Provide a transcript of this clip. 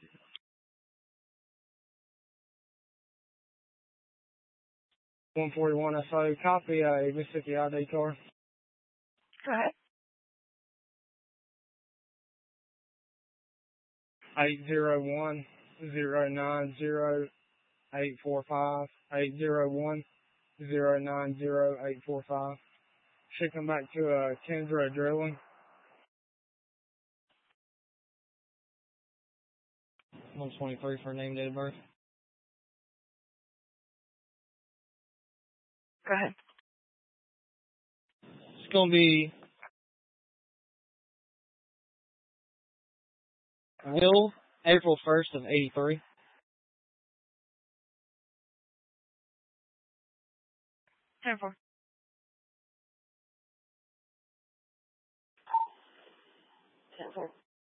141 SO, copy a Mississippi ID card. Go ahead. 801-090-845. 801-090-845. Should come back to Kendra Drilling. 123 for name, date of birth. Go ahead. It's going to be Will, April 1st of 83. Ten four. 10-4.